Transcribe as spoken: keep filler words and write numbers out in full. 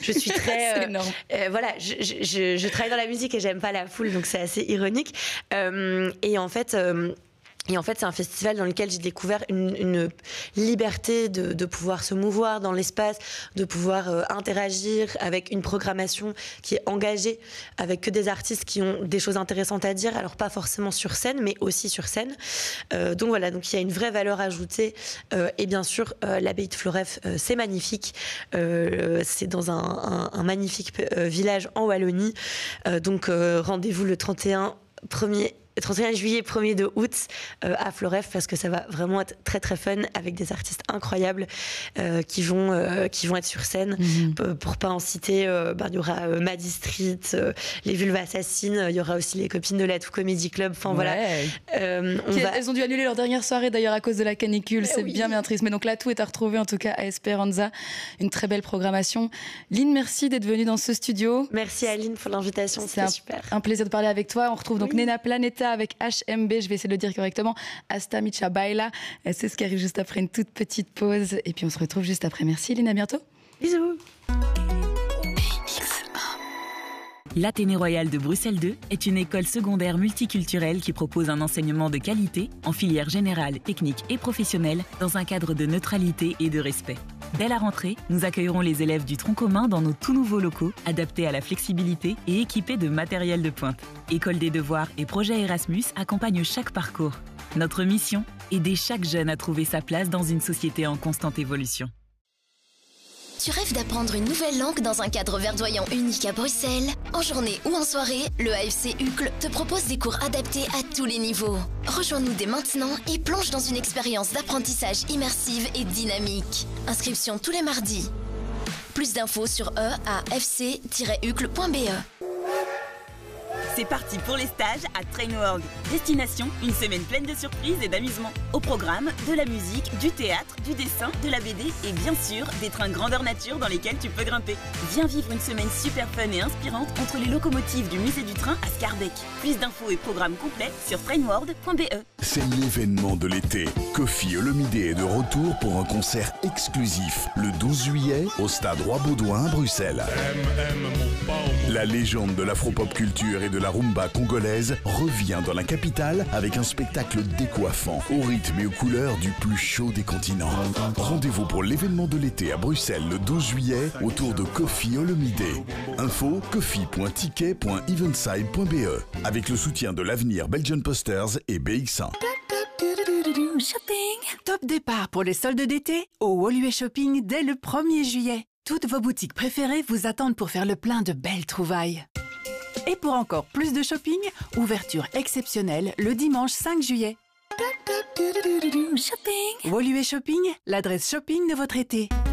je suis très... C'est euh, énorme. euh, voilà, je, je, je, je travaille dans la musique et j'aime pas la foule, donc c'est assez ironique. Euh, et en fait... Euh, Et en fait, c'est un festival dans lequel j'ai découvert une, une liberté de, de pouvoir se mouvoir dans l'espace, de pouvoir euh, interagir avec une programmation qui est engagée, avec que des artistes qui ont des choses intéressantes à dire, alors pas forcément sur scène, mais aussi sur scène. Euh, donc voilà, donc il y a une vraie valeur ajoutée. Euh, et bien sûr, euh, l'abbaye de Floreffe, euh, c'est magnifique. Euh, c'est dans un, un, un magnifique euh, village en Wallonie. Euh, donc euh, rendez-vous le trente et un premier trente et un juillet, premier de août euh, à Floreffe, parce que ça va vraiment être très très fun avec des artistes incroyables euh, qui vont euh, qui vont être sur scène. Mm-hmm. Pour pas en citer, euh, ben, il y aura euh, Maddie Street, euh, les Vulves Assassines, il y aura aussi les copines de l'Atout Comedy Club. Enfin ouais. voilà. Euh, on qui, va... Elles ont dû annuler leur dernière soirée d'ailleurs à cause de la canicule. Mais c'est oui. bien bien triste. Mais donc l'Atout est à retrouver en tout cas à Esperanza. Une très belle programmation. Lynn, merci d'être venue dans ce studio. Merci à Lynn pour l'invitation. C'était un, super. Un plaisir de parler avec toi. On retrouve donc oui. Nena Planeta avec H M B, je vais essayer de le dire correctement, Hasta Micha Baila. C'est ce qui arrive juste après une toute petite pause. Et puis on se retrouve juste après. Merci Lynn, à bientôt. Bisous. L'Athénée Royal de Bruxelles deux est une école secondaire multiculturelle qui propose un enseignement de qualité en filière générale, technique et professionnelle dans un cadre de neutralité et de respect. Dès la rentrée, nous accueillerons les élèves du tronc commun dans nos tout nouveaux locaux, adaptés à la flexibilité et équipés de matériel de pointe. École des devoirs et projet Erasmus accompagnent chaque parcours. Notre mission, aider chaque jeune à trouver sa place dans une société en constante évolution. Tu rêves d'apprendre une nouvelle langue dans un cadre verdoyant unique à Bruxelles? En journée ou en soirée, le A F C Uccle te propose des cours adaptés à tous les niveaux. Rejoins-nous dès maintenant et plonge dans une expérience d'apprentissage immersive et dynamique. Inscription tous les mardis. Plus d'infos sur e a f c tiret uccle point b e. C'est parti pour les stages à Train World. Destination, une semaine pleine de surprises et d'amusement. Au programme, de la musique, du théâtre, du dessin, de la B D et bien sûr, des trains grandeur nature dans lesquels tu peux grimper. Viens vivre une semaine super fun et inspirante entre les locomotives du musée du train à Scarbeck. Plus d'infos et programmes complets sur trainworld point b e. C'est l'événement de l'été. Kofi Olomide est de retour pour un concert exclusif le douze juillet au stade Roi-Baudouin à Bruxelles. La légende de l'afro-pop culture et de la rumba congolaise revient dans la capitale avec un spectacle décoiffant, au rythme et aux couleurs du plus chaud des continents. Rendez-vous pour l'événement de l'été à Bruxelles le douze juillet autour de Kofi Olomide. Info kofi point ticket point eventside point b e avec le soutien de l'Avenir Belgian Posters et B X un. Shopping. Top départ pour les soldes d'été au Woluwe Shopping dès le premier juillet. Toutes vos boutiques préférées vous attendent pour faire le plein de belles trouvailles. Et pour encore plus de shopping, ouverture exceptionnelle le dimanche cinq juillet. Shopping. Woluwe Shopping, l'adresse shopping de votre été.